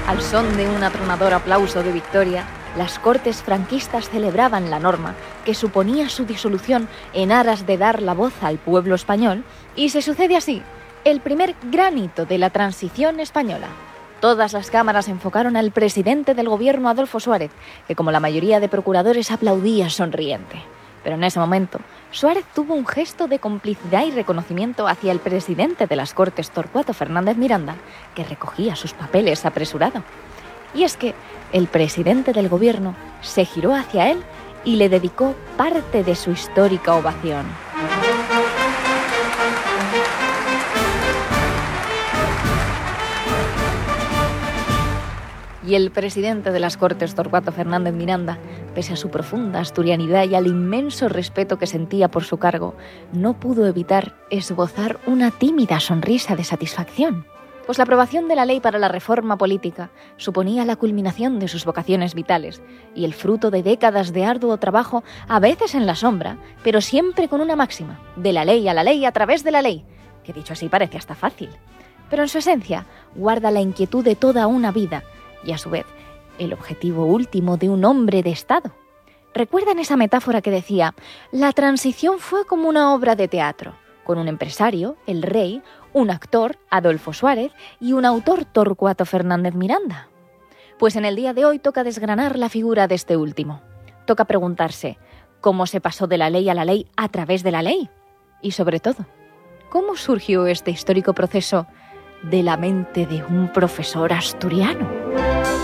Al son de un atronador aplauso de victoria, las Cortes franquistas celebraban la norma que suponía su disolución en aras de dar la voz al pueblo español, y se sucede así el primer gran hito de la transición española. Todas las cámaras enfocaron al presidente del gobierno, Adolfo Suárez, que como la mayoría de procuradores aplaudía sonriente. Pero en ese momento, Suárez tuvo un gesto de complicidad y reconocimiento hacia el presidente de las Cortes, Torcuato Fernández Miranda, que recogía sus papeles apresurado. Y es que el presidente del gobierno se giró hacia él y le dedicó parte de su histórica ovación. Y el presidente de las Cortes, Torcuato Fernández Miranda, pese a su profunda asturianidad y al inmenso respeto que sentía por su cargo, no pudo evitar esbozar una tímida sonrisa de satisfacción, pues la aprobación de la ley para la reforma política suponía la culminación de sus vocaciones vitales y el fruto de décadas de arduo trabajo, a veces en la sombra, pero siempre con una máxima: de la ley a través de la ley, que dicho así parece hasta fácil, pero en su esencia guarda la inquietud de toda una vida y a su vez el objetivo último de un hombre de Estado. ¿Recuerdan esa metáfora que decía: la transición fue como una obra de teatro, con un empresario, el rey, un actor, Adolfo Suárez, y un autor, Torcuato Fernández Miranda? Pues en el día de hoy toca desgranar la figura de este último. Toca preguntarse cómo se pasó de la ley a través de la ley. Y sobre todo, ¿cómo surgió este histórico proceso de la mente de un profesor asturiano?